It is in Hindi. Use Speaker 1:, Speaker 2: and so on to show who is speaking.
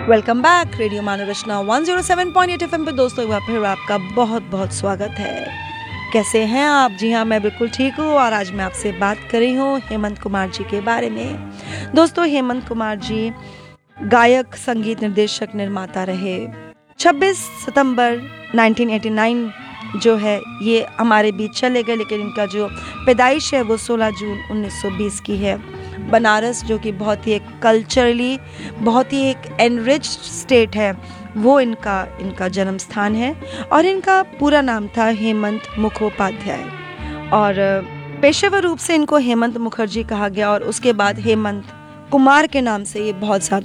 Speaker 1: वेलकम बैक रेडियो मानव रचना 107.8 एफएम पे दोस्तों, एक बार फिर आपका बहुत बहुत स्वागत है। कैसे हैं आप? जी हाँ, मैं बिल्कुल ठीक हूँ और आज मैं आपसे बात कर रही हूँ हेमंत कुमार जी के बारे में। दोस्तों, हेमंत कुमार जी गायक, संगीत निर्देशक, निर्माता रहे। 26 सितंबर 1989 जो है ये हमारे बीच चले गए, लेकिन इनका जो पैदाइश है वो 16 जून 1920 की है। बनारस, जो कि बहुत ही एक कल्चरली बहुत ही एक एनरिच्ड स्टेट है, वो इनका जन्म स्थान है। और इनका पूरा नाम था हेमंत मुखोपाध्याय और पेशेवर रूप से इनको हेमंत मुखर्जी कहा गया और उसके बाद हेमंत कुमार के नाम से ये बहुत ज़्यादा